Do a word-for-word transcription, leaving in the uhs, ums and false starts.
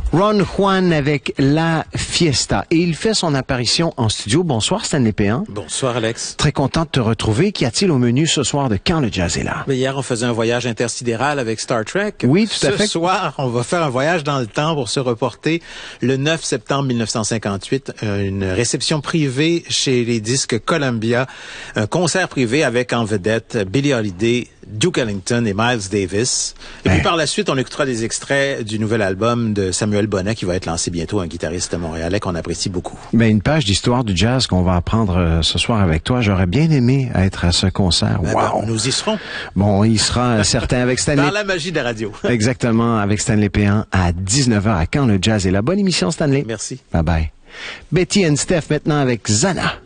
Ron Juan avec La Fiesta. Et il fait son apparition en studio. Bonsoir Stanley Péan. Bonsoir Alex. Très content de te retrouver. Qu'y a-t-il au menu ce soir de Quand le jazz est là? Mais hier, on faisait un voyage intersidéral avec Star Trek. Oui, tout à fait. Ce soir, on va faire un voyage dans le temps pour se reporter le neuf septembre mille neuf cent cinquante-huit, une réception privée chez les disques Columbia, un concert privé avec en vedette Billie Holiday, Duke Ellington et Miles Davis. Et puis par la suite, on écoutera des extraits du nouvel album de Samuel Bonnet qui va être lancé bientôt, un guitariste montréalais qu'on apprécie beaucoup. Ben, une page d'histoire du jazz qu'on va apprendre euh, ce soir avec toi. J'aurais bien aimé être à ce concert. Ben, wow. ben, nous y serons. Bon, il sera certain avec Stanley. Dans la magie de la radio. Exactement, avec Stanley Péan à dix-neuf heures à Quand le jazz est là. Bonne émission, Stanley. Merci. Bye bye. Betty and Steph maintenant avec Zana.